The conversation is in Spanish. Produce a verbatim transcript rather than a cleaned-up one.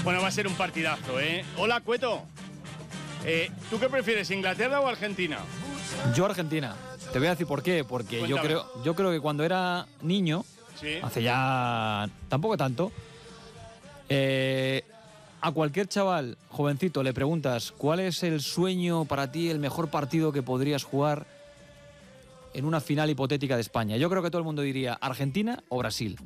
Bueno, va a ser un partidazo, ¿eh? Hola, Cueto. Eh, ¿Tú qué prefieres, Inglaterra o Argentina? Yo Argentina. Te voy a decir por qué. Porque yo creo, yo creo que cuando era niño, ¿sí? Hace ya tampoco tanto, eh, a cualquier chaval jovencito le preguntas cuál es el sueño para ti, el mejor partido que podrías jugar en una final hipotética de España. Yo creo que todo el mundo diría Argentina o Brasil.